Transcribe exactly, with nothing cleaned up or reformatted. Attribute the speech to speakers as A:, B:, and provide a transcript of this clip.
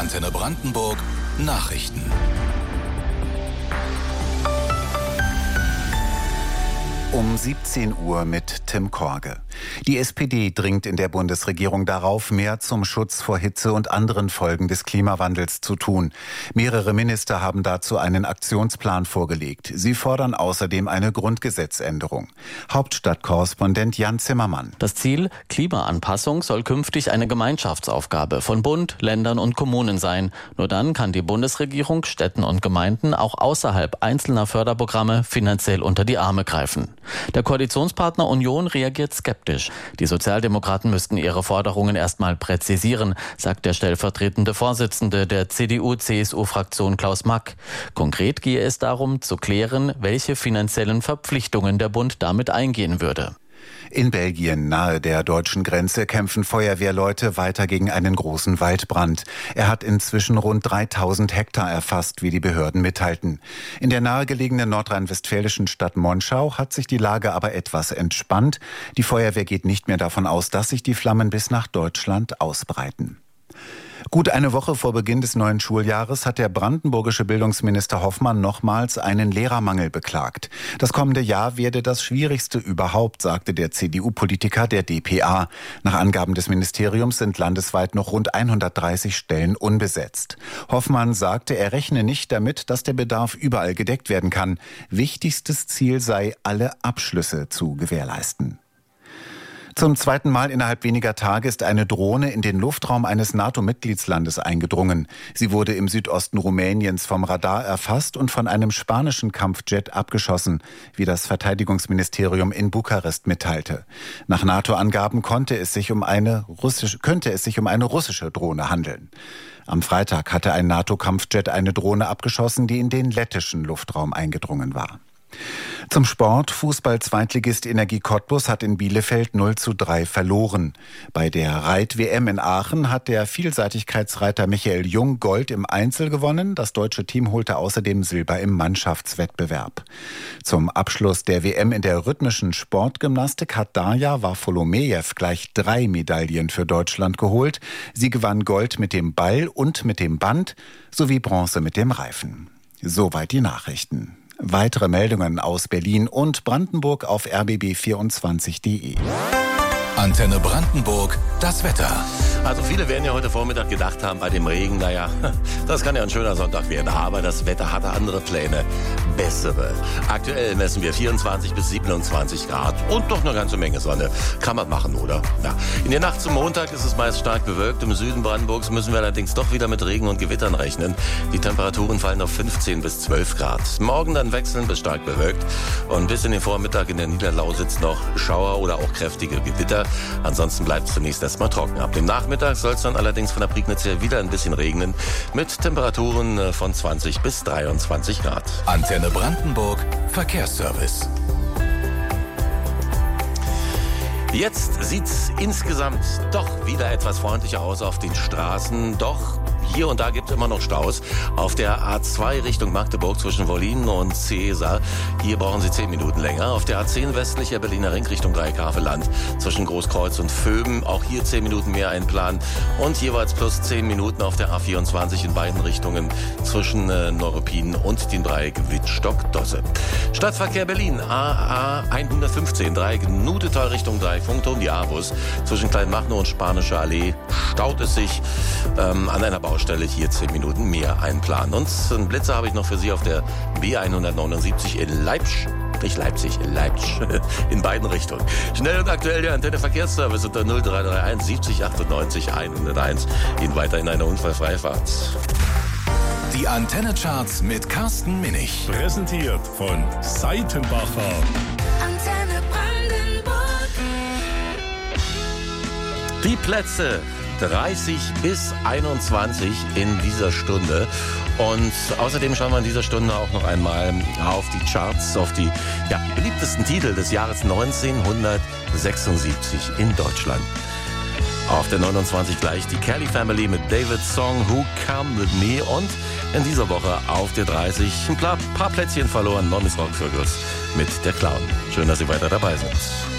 A: Antenne Brandenburg Nachrichten.
B: Um siebzehn Uhr mit Tim Korge. Die S P D dringt in der Bundesregierung darauf, mehr zum Schutz vor Hitze und anderen Folgen des Klimawandels zu tun. Mehrere Minister haben dazu einen Aktionsplan vorgelegt. Sie fordern außerdem eine Grundgesetzänderung. Hauptstadtkorrespondent Jan Zimmermann.
C: Das Ziel: Klimaanpassung soll künftig eine Gemeinschaftsaufgabe von Bund, Ländern und Kommunen sein. Nur dann kann die Bundesregierung Städten und Gemeinden auch außerhalb einzelner Förderprogramme finanziell unter die Arme greifen. Der Koalitionspartner Union reagiert skeptisch. Die Sozialdemokraten müssten ihre Forderungen erstmal präzisieren, sagt der stellvertretende Vorsitzende der C D U C S U-Fraktion Klaus Mack. Konkret gehe es darum, zu klären, welche finanziellen Verpflichtungen der Bund damit eingehen würde.
B: In Belgien, nahe der deutschen Grenze, kämpfen Feuerwehrleute weiter gegen einen großen Waldbrand. Er hat inzwischen rund dreitausend Hektar erfasst, wie die Behörden mitteilten. In der nahegelegenen nordrhein-westfälischen Stadt Monschau hat sich die Lage aber etwas entspannt. Die Feuerwehr geht nicht mehr davon aus, dass sich die Flammen bis nach Deutschland ausbreiten. Gut eine Woche vor Beginn des neuen Schuljahres hat der brandenburgische Bildungsminister Hoffmann nochmals einen Lehrermangel beklagt. Das kommende Jahr werde das schwierigste überhaupt, sagte der C D U-Politiker der D P A. Nach Angaben des Ministeriums sind landesweit noch rund hundertdreißig Stellen unbesetzt. Hoffmann sagte, er rechne nicht damit, dass der Bedarf überall gedeckt werden kann. Wichtigstes Ziel sei, alle Abschlüsse zu gewährleisten. Zum zweiten Mal innerhalb weniger Tage ist eine Drohne in den Luftraum eines NATO-Mitgliedslandes eingedrungen. Sie wurde im Südosten Rumäniens vom Radar erfasst und von einem spanischen Kampfjet abgeschossen, wie das Verteidigungsministerium in Bukarest mitteilte. Nach NATO-Angaben konnte es sich um eine russische, könnte es sich um eine russische Drohne handeln. Am Freitag hatte ein NATO-Kampfjet eine Drohne abgeschossen, die in den lettischen Luftraum eingedrungen war. Zum Sport. Fußball-Zweitligist Energie Cottbus hat in Bielefeld null zu drei verloren. Bei der Reit-W M in Aachen hat der Vielseitigkeitsreiter Michael Jung Gold im Einzel gewonnen. Das deutsche Team holte außerdem Silber im Mannschaftswettbewerb. Zum Abschluss der W M in der rhythmischen Sportgymnastik hat Darja Wafolomejew gleich drei Medaillen für Deutschland geholt. Sie gewann Gold mit dem Ball und mit dem Band sowie Bronze mit dem Reifen. Soweit die Nachrichten. Weitere Meldungen aus Berlin und Brandenburg auf r b b vierundzwanzig punkt d e.
A: Antenne Brandenburg, das Wetter.
D: Also viele werden ja heute Vormittag gedacht haben bei dem Regen, naja, das kann ja ein schöner Sonntag werden. Aber das Wetter hatte andere Pläne, bessere. Aktuell messen wir vierundzwanzig bis siebenundzwanzig Grad und doch eine ganze Menge Sonne. Kann man machen, oder? Ja. In der Nacht zum Montag ist es meist stark bewölkt. Im Süden Brandenburgs müssen wir allerdings doch wieder mit Regen und Gewittern rechnen. Die Temperaturen fallen auf fünfzehn bis zwölf Grad. Morgen dann wechseln bis stark bewölkt und bis in den Vormittag in der Niederlausitz noch Schauer oder auch kräftige Gewitter. Ansonsten bleibt es zunächst erstmal trocken. Ab dem Nachmittag soll es dann allerdings von der Prignitz her wieder ein bisschen regnen mit Temperaturen von zwanzig bis dreiundzwanzig Grad.
A: Antenne Brandenburg Verkehrsservice.
D: Jetzt sieht's insgesamt doch wieder etwas freundlicher aus auf den Straßen. Doch hier und da gibt es immer noch Staus. Auf der A zwei Richtung Magdeburg zwischen Wollin und Cäsar. Hier brauchen Sie zehn Minuten länger. Auf der A zehn westlicher Berliner Ring Richtung Dreieckhaveland zwischen Großkreuz und Vöben. Auch hier zehn Minuten mehr einplanen. Und jeweils plus zehn Minuten auf der A vierundzwanzig in beiden Richtungen zwischen äh, Neuruppin und den Dreieck Wittstock-Dosse. Stadtverkehr Berlin. A A hundertfünfzehn Dreieck Nudetal Richtung Dreifunkturm. Die A-Bus zwischen Kleinmachnow und Spanische Allee staut es sich ähm, an einer Baustelle. Hier zehn Minuten mehr einplanen. Und einen Blitzer habe ich noch für Sie auf der B hundertneunundsiebzig in Leipzig. Nicht Leipzig, in Leipzig. In beiden Richtungen. Schnell und aktuell der Antenne Verkehrsservice unter null drei drei eins siebzig achtundneunzig hunderteins. Ihnen weiter in einer unfallfreie Fahrt.
A: Die Antenne-Charts mit Carsten Minich.
E: Präsentiert von Seitenbacher.
F: Antenne Brandenburg.
D: Die Plätze dreißig bis einundzwanzig in dieser Stunde. Und außerdem schauen wir in dieser Stunde auch noch einmal auf die Charts, auf die, ja, die beliebtesten Titel des Jahres neunzehnhundertsechsundsiebzig in Deutschland. Auf der neunundzwanzig gleich die Kelly Family mit David's Song Who Come With Me. Und in dieser Woche auf der dreißig ein paar, paar Plätzchen verloren, Nomis Rockvögels mit Der Clown. Schön, dass Sie weiter dabei sind.